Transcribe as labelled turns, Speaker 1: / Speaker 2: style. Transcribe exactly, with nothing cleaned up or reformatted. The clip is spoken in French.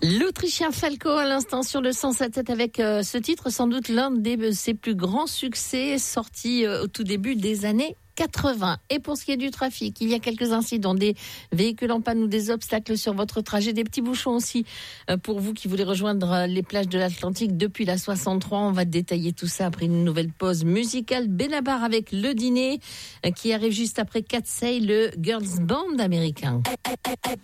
Speaker 1: L'Autrichien Falco à l'instant sur le cent sept avec euh, ce titre, sans doute l'un de ses plus grands succès, sorti euh, au tout début des années quatre-vingts. Et pour ce qui est du trafic, il y a quelques incidents, des véhicules en panne ou des obstacles sur votre trajet, des petits bouchons aussi euh, pour vous qui voulez rejoindre les plages de l'Atlantique depuis la soixante-trois. On va détailler tout ça après une nouvelle pause musicale. Benabar avec Le Dîner euh, qui arrive juste après Cat Say, le girls band américain.